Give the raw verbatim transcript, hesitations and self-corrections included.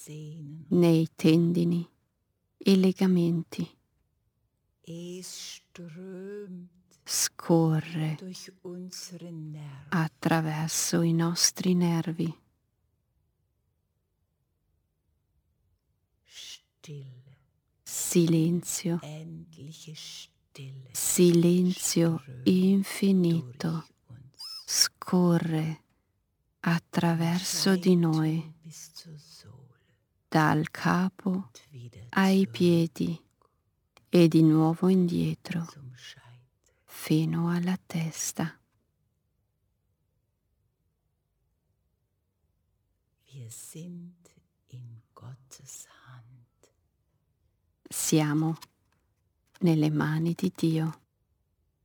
nei tendini e legamenti. Scorre attraverso i nostri nervi. Silenzio, silenzio infinito scorre attraverso di noi, dal capo ai piedi e di nuovo indietro, fino alla testa. Siamo nelle mani di Dio.